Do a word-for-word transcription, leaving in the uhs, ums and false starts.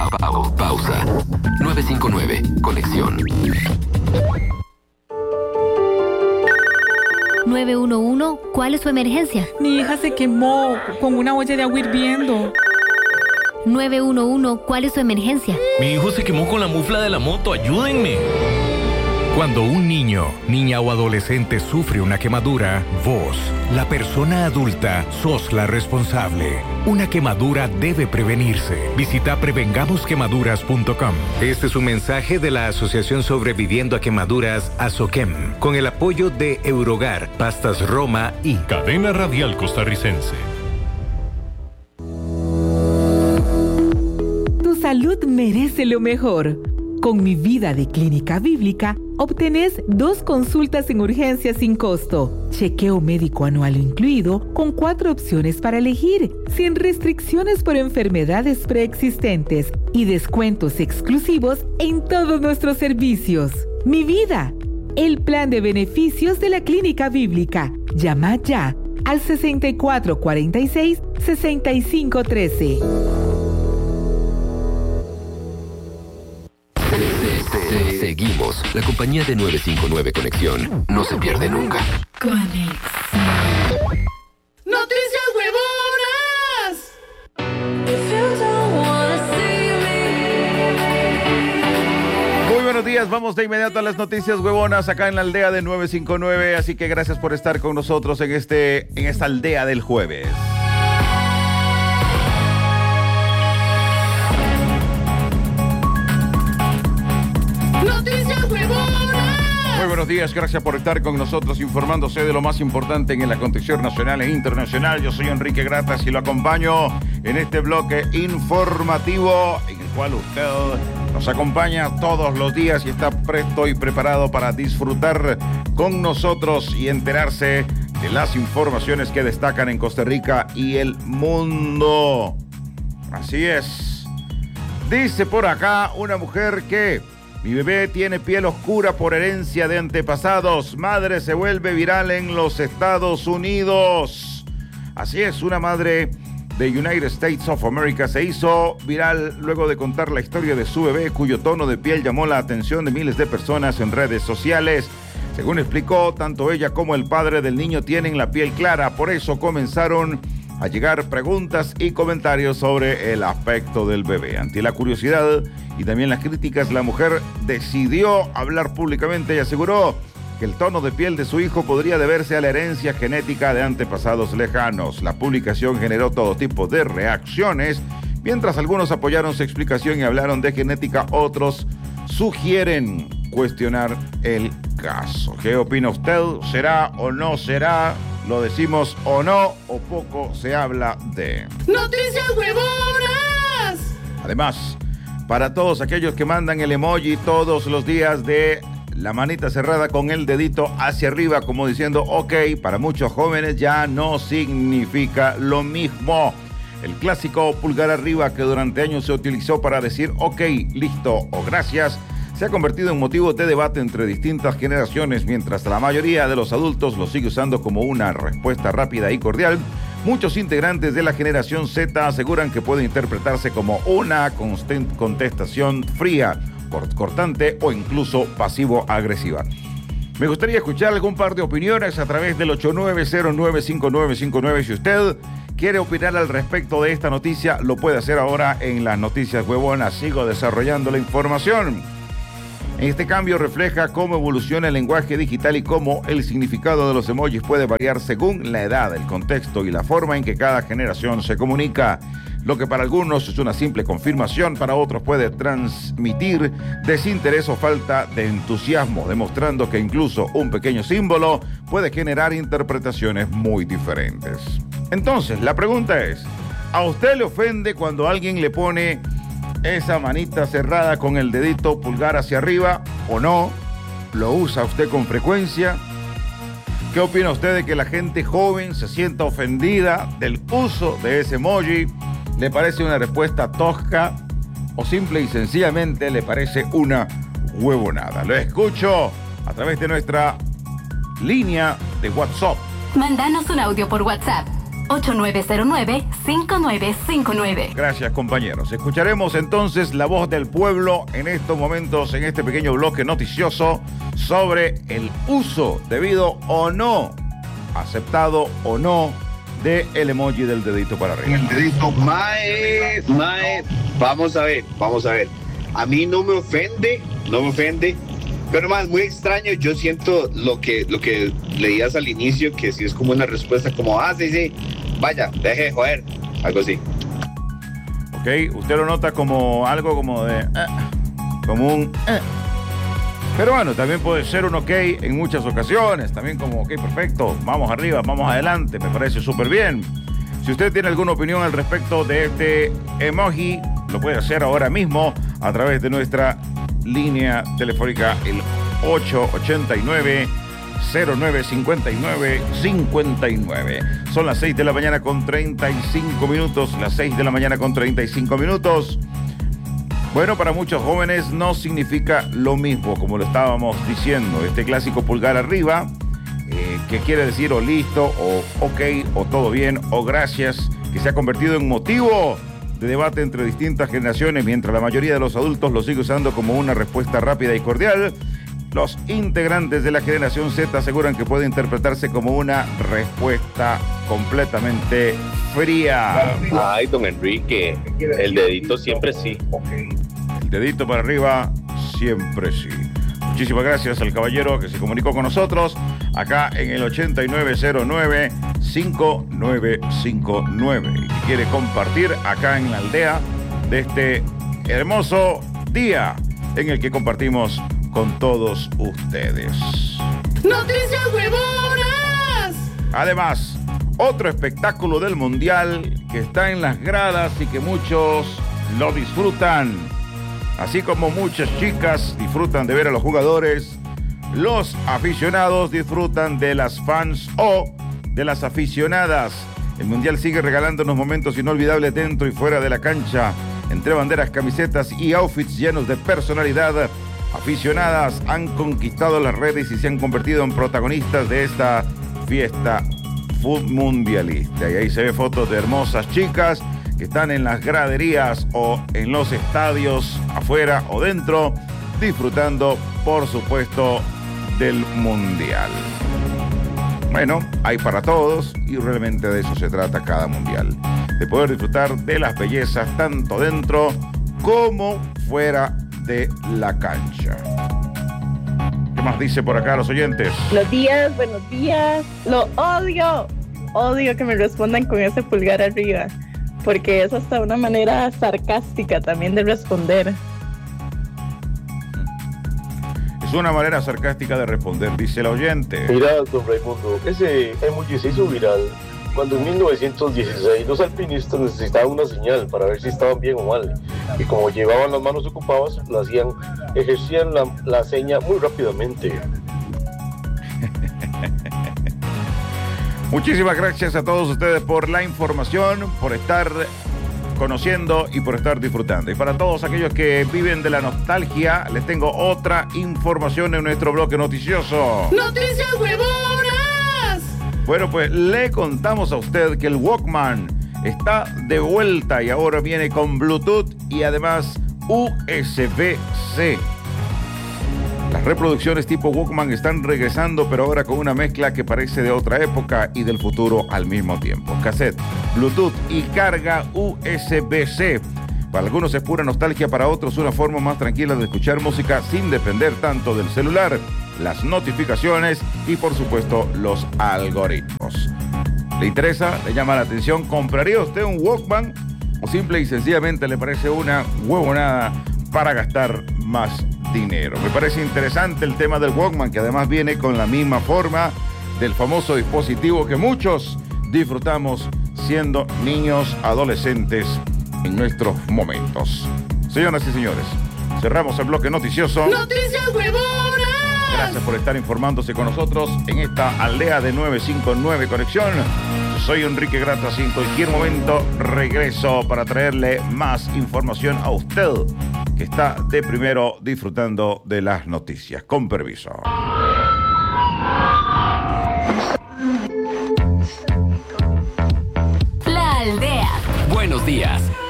Pa- pausa. nueve cinco nueve, conexión. nueve uno uno, ¿cuál es su emergencia? Mi hija se quemó con una olla de agua hirviendo. nueve uno uno, ¿cuál es su emergencia? Mi hijo se quemó con la mufla de la moto, ayúdenme. Cuando un niño, niña o adolescente sufre una quemadura, vos, la persona adulta, sos la responsable. Una quemadura debe prevenirse. Visita prevengamos quemaduras punto com. Este es un mensaje de la Asociación Sobreviviendo a Quemaduras, ASOQUEM, con el apoyo de Eurogar, Pastas Roma y Cadena Radial Costarricense. Tu salud merece lo mejor. Con Mi Vida de Clínica Bíblica, obtenés dos consultas en urgencia sin costo, chequeo médico anual incluido, con cuatro opciones para elegir, sin restricciones por enfermedades preexistentes y descuentos exclusivos en todos nuestros servicios. Mi Vida, el plan de beneficios de la Clínica Bíblica. Llama ya al sesenta y cuatro cuarenta y seis, sesenta y cinco trece. Seguimos. La compañía de nueve cinco nueve Conexión no se pierde nunca. Conexión. ¡Noticias huevonas! Muy buenos días, vamos de inmediato a las noticias huevonas acá en la aldea de nueve cinco nueve, así que gracias por estar con nosotros en, este, en esta aldea del jueves. Muy buenos días, gracias por estar con nosotros informándose de lo más importante en el acontecer nacional e internacional. Yo soy Enrique Gratas y lo acompaño en este bloque informativo en el cual usted nos acompaña todos los días y está presto y preparado para disfrutar con nosotros y enterarse de las informaciones que destacan en Costa Rica y el mundo. Así es. Dice por acá una mujer que mi bebé tiene piel oscura por herencia de antepasados. Madre se vuelve viral en los Estados Unidos. Así es, una madre de United States of America se hizo viral luego de contar la historia de su bebé, cuyo tono de piel llamó la atención de miles de personas en redes sociales. Según explicó, tanto ella como el padre del niño tienen la piel clara, por eso comenzaron a llegar preguntas y comentarios sobre el aspecto del bebé. Ante la curiosidad y también las críticas, la mujer decidió hablar públicamente y aseguró que el tono de piel de su hijo podría deberse a la herencia genética de antepasados lejanos. La publicación generó todo tipo de reacciones, mientras algunos apoyaron su explicación y hablaron de genética, otros sugieren cuestionar el caso. ¿Qué opina usted? ¿Será o no será? ¿Lo decimos o no? ¿O poco se habla de? ¡Noticias huevonas! Además, para todos aquellos que mandan el emoji todos los días de la manita cerrada con el dedito hacia arriba, como diciendo, ok, para muchos jóvenes ya no significa lo mismo. El clásico pulgar arriba que durante años se utilizó para decir, ok, listo o gracias, se ha convertido en motivo de debate entre distintas generaciones. Mientras la mayoría de los adultos lo sigue usando como una respuesta rápida y cordial, muchos integrantes de la generación Z aseguran que puede interpretarse como una contestación fría, cortante o incluso pasivo-agresiva. Me gustaría escuchar algún par de opiniones a través del ocho nueve cero nueve cinco nueve cinco nueve. Si usted quiere opinar al respecto de esta noticia, lo puede hacer ahora en las noticias huevonas. Sigo desarrollando la información. Este cambio refleja cómo evoluciona el lenguaje digital y cómo el significado de los emojis puede variar según la edad, el contexto y la forma en que cada generación se comunica. Lo que para algunos es una simple confirmación, para otros puede transmitir desinterés o falta de entusiasmo, demostrando que incluso un pequeño símbolo puede generar interpretaciones muy diferentes. Entonces, la pregunta es, ¿a usted le ofende cuando alguien le pone esa manita cerrada con el dedito pulgar hacia arriba o no? ¿Lo usa usted con frecuencia? ¿Qué opina usted de que la gente joven se sienta ofendida del uso de ese emoji? ¿Le parece una respuesta tosca o simple y sencillamente le parece una huevonada? Lo escucho a través de nuestra línea de WhatsApp. Mándanos un audio por WhatsApp ocho nueve cero nueve, cinco nueve cinco nueve. Gracias, compañeros. Escucharemos entonces la voz del pueblo en estos momentos, en este pequeño bloque noticioso, sobre el uso debido o no, aceptado o no, de el emoji del dedito para arriba. El dedito. Mae, mae, vamos a ver, vamos a ver. A mí no me ofende, no me ofende, pero más muy extraño. Yo siento lo que, lo que leías al inicio, que si es como una respuesta como, ah, sí, sí, vaya, deje de joder, algo así. Ok, usted lo nota como algo como de, eh, como un, eh. Pero bueno, también puede ser un ok en muchas ocasiones, también como ok, perfecto, vamos arriba, vamos adelante, me parece súper bien. Si usted tiene alguna opinión al respecto de este emoji, lo puede hacer ahora mismo a través de nuestra línea telefónica, el ocho ocho nueve, cero nueve cinco nueve, cinco nueve. Son las seis de la mañana con treinta y cinco minutos, las seis de la mañana con treinta y cinco minutos. Bueno, para muchos jóvenes no significa lo mismo, como lo estábamos diciendo. Este clásico pulgar arriba, eh, que quiere decir o listo, o ok, o todo bien, o gracias, que se ha convertido en motivo de debate entre distintas generaciones, mientras la mayoría de los adultos lo sigue usando como una respuesta rápida y cordial. Los integrantes de la generación Z aseguran que puede interpretarse como una respuesta completamente fría. Ay, don Enrique, el dedito siempre sí. El dedito para arriba siempre sí. Muchísimas gracias al caballero que se comunicó con nosotros acá en el ochenta y nueve cero nueve, cinco nueve cinco nueve y que quiere compartir acá en la aldea de este hermoso día en el que compartimos con todos ustedes. ¡Noticias huevonas! Además, otro espectáculo del Mundial que está en las gradas y que muchos lo disfrutan. Así como muchas chicas disfrutan de ver a los jugadores, los aficionados disfrutan de las fans o de las aficionadas. El Mundial sigue regalándonos momentos inolvidables dentro y fuera de la cancha. Entre banderas, camisetas y outfits llenos de personalidad, aficionadas han conquistado las redes y se han convertido en protagonistas de esta fiesta mundialista. Y ahí se ve fotos de hermosas chicas que están en las graderías o en los estadios, afuera o dentro, disfrutando, por supuesto, del Mundial. Bueno, hay para todos y realmente de eso se trata cada Mundial. De poder disfrutar de las bellezas tanto dentro como fuera de la cancha. ¿Qué más dice por acá los oyentes? Buenos días, buenos días. Lo odio. Odio que me respondan con ese pulgar arriba, porque es hasta una manera sarcástica también de responder. Es una manera sarcástica de responder, dice el oyente. Mira, don Raimundo, ese emoji se hizo viral cuando en mil novecientos dieciséis los alpinistas necesitaban una señal para ver si estaban bien o mal. Y como llevaban las manos ocupadas, lo hacían, ejercían la, la seña muy rápidamente. Muchísimas gracias a todos ustedes por la información, por estar conociendo y por estar disfrutando. Y para todos aquellos que viven de la nostalgia, les tengo otra información en nuestro bloque noticioso. ¡Noticias huevonas! Bueno, pues le contamos a usted que el Walkman está de vuelta y ahora viene con Bluetooth y además U S B C. Las reproducciones tipo Walkman están regresando, pero ahora con una mezcla que parece de otra época y del futuro al mismo tiempo. Cassette, Bluetooth y carga U S B C. Para algunos es pura nostalgia, para otros una forma más tranquila de escuchar música sin depender tanto del celular, las notificaciones y por supuesto los algoritmos. ¿Le interesa? ¿Le llama la atención? ¿Compraría usted un Walkman? ¿O simple y sencillamente le parece una huevonada para gastar más dinero? Me parece interesante el tema del Walkman, que además viene con la misma forma del famoso dispositivo que muchos disfrutamos siendo niños, adolescentes en nuestros momentos. Señoras y señores, cerramos el bloque noticioso. ¡Noticias huevonas! Gracias por estar informándose con nosotros en esta aldea de nueve cinco nueve Conexión. Yo soy Enrique Gratas y en cualquier momento regreso para traerle más información a usted que está de primero disfrutando de las noticias. Con permiso. Buenos días.